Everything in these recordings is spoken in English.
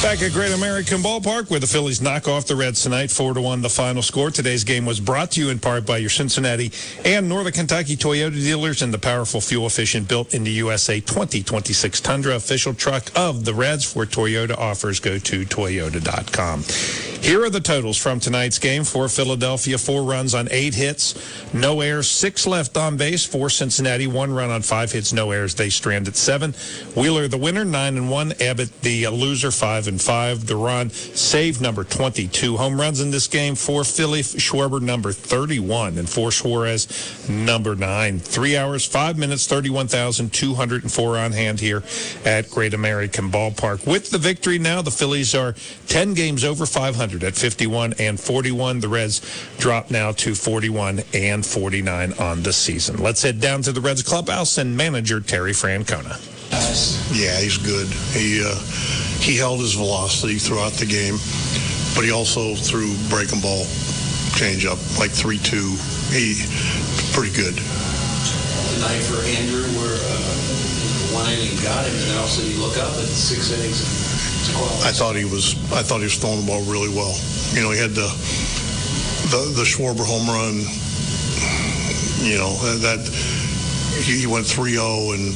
Back at Great American Ballpark, where the Phillies knock off the Reds tonight, 4-1 the final score. Today's game was brought to you in part by your Cincinnati and Northern Kentucky Toyota dealers and the powerful, fuel-efficient, built in the USA 2026 Tundra, official truck of the Reds. For Toyota offers, go to Toyota.com. Here are the totals from tonight's game. For Philadelphia, 4 runs on 8 hits, no errors, 6 left on base. For Cincinnati, 1 run on 5 hits, no errors. They stranded 7. Wheeler, the winner, 9-1. Abbott, the loser, 5-5. Duran, save number 22. Home runs in this game for Philly, Schwarber, number 31. And for Suarez, number 9. 3 hours, 5 minutes, 31,204 on hand here at Great American Ballpark. With the victory now, the Phillies are 10 games over 500 at 51-41. The Reds drop now to 41-49 on the season. Let's head down to the Reds clubhouse and manager Terry Francona. Yeah, he's good. He held his velocity throughout the game, but he also threw breaking ball, changeup, like 3-2. He pretty good. Tonight for Andrew, where 1 inning got him, and then also you look up at 6 innings. I thought he was throwing the ball really well. You know, he had the Schwarber home run. You know, that he went 3-0 and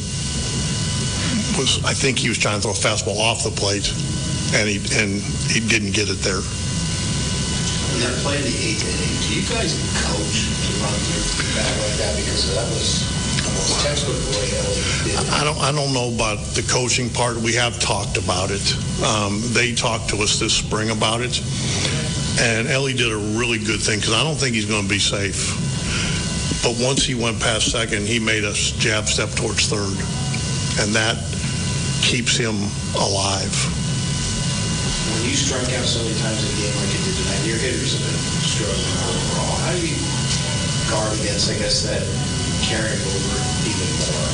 I think he was trying to throw a fastball off the plate, and he didn't get it there. When they're playing the 8th inning, do you guys coach to run through back like that? Because that was almost textbook the way Ellie did. I don't know about the coaching part. We have talked about it. They talked to us this spring about it, and Ellie did a really good thing because I don't think he's going to be safe. But once he went past second, he made a jab step towards third, and that keeps him alive. When you strike out so many times in a game like you did tonight, your hitters have been struggling overall. How do you guard against, I guess, that carrying over even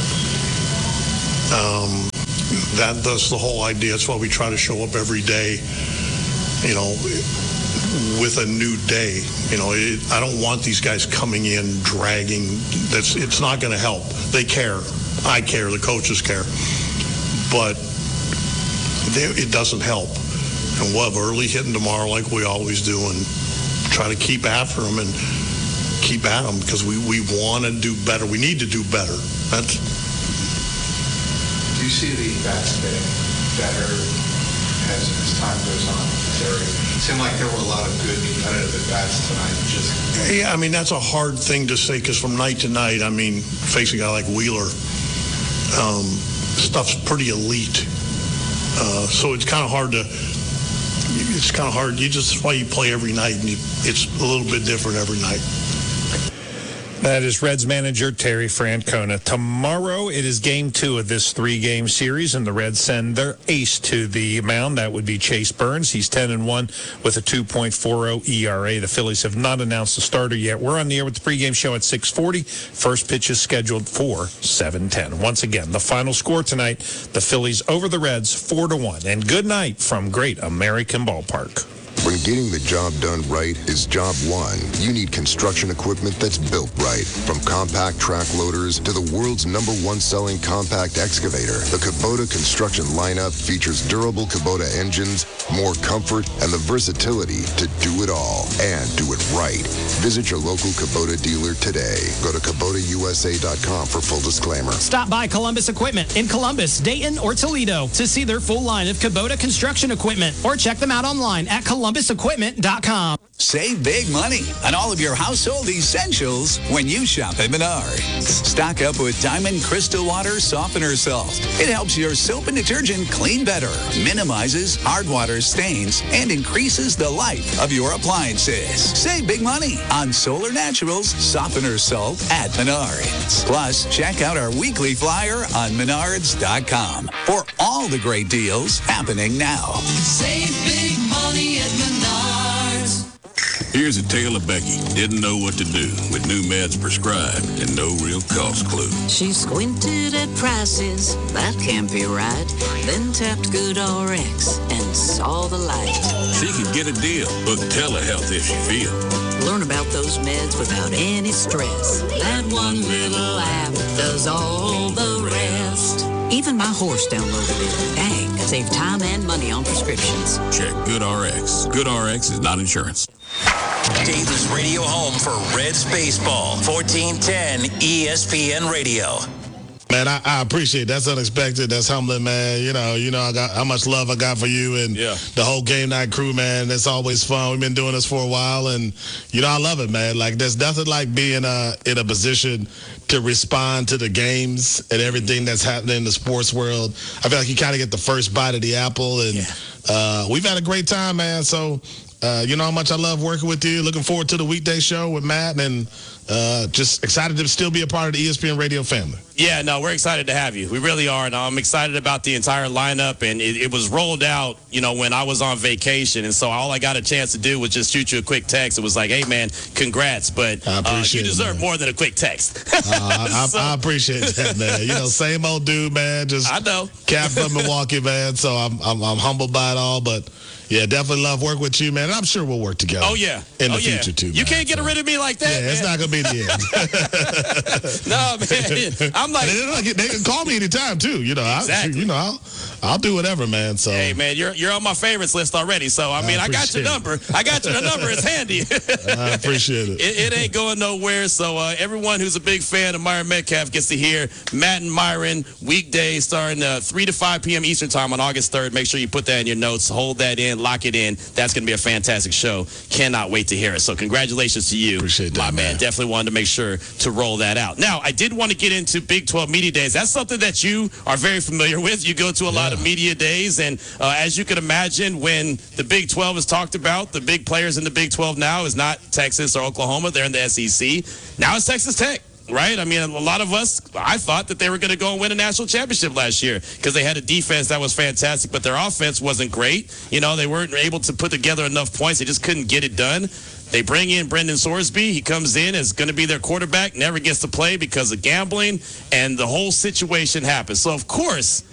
more? That's the whole idea. That's why we try to show up every day, you know, with a new day. You know, I don't want these guys coming in dragging. It's not going to help. They care. I care. The coaches care. But it doesn't help. And we'll have early hitting tomorrow like we always do and try to keep after them and keep at them because we want to do better. We need to do better. Do you see the bats getting better as time goes on? It seemed like there were a lot of good competitive at-bats tonight. Yeah, I mean, that's a hard thing to say because from night to night, I mean, facing a guy like Wheeler, stuff's pretty elite. So it's kind of hard to, that's why you play every night, and it's a little bit different every night. That is Reds manager Terry Francona. Tomorrow it is game 2 of this 3-game series, and the Reds send their ace to the mound. That would be Chase Burns. He's 10-1 with a 2.40 ERA. The Phillies have not announced the starter yet. We're on the air with the pregame show at 6:40. First pitch is scheduled for 7:10. Once again, the final score tonight, the Phillies over the Reds 4-1. And good night from Great American Ballpark. When getting the job done right is job one, you need construction equipment that's built right. From compact track loaders to the world's #1 selling compact excavator, the Kubota construction lineup features durable Kubota engines, more comfort, and the versatility to do it all and do it right. Visit your local Kubota dealer today. Go to KubotaUSA.com for full disclaimer. Stop by Columbus Equipment in Columbus, Dayton, or Toledo to see their full line of Kubota construction equipment, or check them out online at ColumbusEquipment.com. Save big money on all of your household essentials when you shop at Menards. Stock up with Diamond Crystal Water Softener Salt. It helps your soap and detergent clean better, minimizes hard water stains, and increases the life of your appliances. Save big money on Solar Naturals Softener Salt at Menards. Plus, check out our weekly flyer on Menards.com for all the great deals happening now. Save big money at Menards. Here's a tale of Becky. Didn't know what to do with new meds prescribed and no real cost clue. She squinted at prices, that can't be right. Then tapped GoodRx and saw the light. She could get a deal. Book telehealth if she feels. Learn about those meds without any stress. That one little app does all the rest. Even my horse downloaded it. Dang, Save time and money on prescriptions. Check GoodRx. GoodRx is not insurance. Dayton's radio home for Reds baseball. 1410 ESPN Radio. Man, I appreciate it. That's unexpected. That's humbling, man. You know, I got how much love I got for you and the whole game night crew, man. It's always fun. We've been doing this for a while, and I love it, man. Like, there's nothing like being in a position to respond to the games and everything that's happening in the sports world. I feel like you kind of get the first bite of the apple, and we've had a great time, man. So, you know how much I love working with you. Looking forward to the weekday show with Matt, and just excited to still be a part of the ESPN Radio family. Yeah, no, we're excited to have you. We really are. And I'm excited about the entire lineup. And it was rolled out, when I was on vacation. And so all I got a chance to do was just shoot you a quick text. It was like, hey, man, congrats. But I appreciate you deserve more than a quick text. I appreciate that, man. Same old dude, man. Just I know. Cap from Milwaukee, man. So I'm humbled by it all. But, yeah, definitely love working with you, man. And I'm sure we'll work together. Oh, yeah. In the future, too, man. You can't get rid of me like that, man. It's not going to be the end. No, man. I'm like... They can call me anytime, too. Exactly. I'll do whatever, man. So hey, man, you're on my favorites list already. So, I mean, I got your number. I got your number. It's handy. I appreciate it. It ain't going nowhere. So, everyone who's a big fan of Myron Metcalf gets to hear Matt and Myron weekdays starting 3 to 5 p.m. Eastern time on August 3rd. Make sure you put that in your notes. Hold that in. Lock it in. That's going to be a fantastic show. Cannot wait to hear it. So, congratulations to you. Appreciate that, my man. Definitely wanted to make sure to roll that out. Now, I did want to get into Big 12 Media Days. That's something that you are very familiar with. You go to a lot of media days, and as you can imagine, when the Big 12 is talked about, the big players in the Big 12 now is not Texas or Oklahoma. They're in the SEC. Now it's Texas Tech. Right? I mean, a lot of us, I thought that they were going to go and win a national championship last year because they had a defense that was fantastic, but their offense wasn't great. They weren't able to put together enough points. They just couldn't get it done. They bring in Brendan Sorsby. He comes in as going to be their quarterback, never gets to play because of gambling, and the whole situation happens. So, of course,